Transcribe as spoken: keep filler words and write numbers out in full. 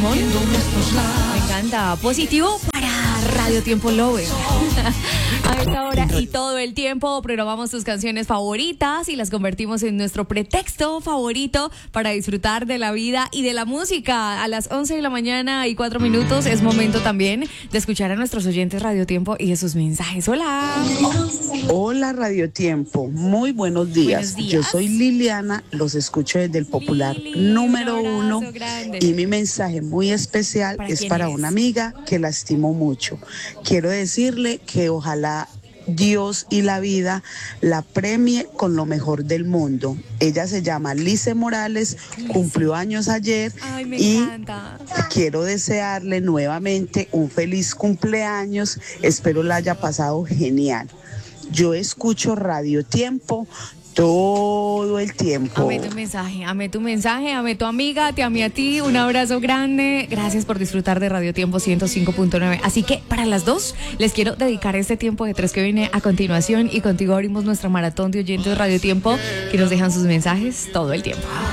cajón. Me encanta. Positivo para Radio Tiempo Lover. A esta hora y todo el tiempo programamos tus canciones favoritas y las convertimos en nuestro pretexto favorito para disfrutar de la vida y de la música. A las once de la mañana y cuatro minutos es momento también de escuchar a nuestros oyentes Radio Tiempo y de sus mensajes. Hola. Hola Radio Tiempo, muy buenos días. Buenos días. Yo soy Liliana, los escucho desde el Popular Lili, número un uno abrazo grande. y mi mensaje muy especial ¿Para es quién para es? una amiga que la estimo mucho. Quiero decirle que ojalá Dios y la vida la premie con lo mejor del mundo. Ella se llama Lice Morales, cumplió años ayer. Ay, me y encanta. quiero desearle nuevamente un feliz cumpleaños. Espero la haya pasado genial. Yo escucho Radio Tiempo todo el tiempo. Amé tu mensaje, amé tu mensaje, amé tu amiga, te amé a ti, un abrazo grande, gracias por disfrutar de Radio Tiempo ciento cinco punto nueve. Así que para las dos les quiero dedicar este tiempo de tres que viene a continuación y contigo abrimos nuestra maratón de oyentes de Radio Tiempo que nos dejan sus mensajes todo el tiempo.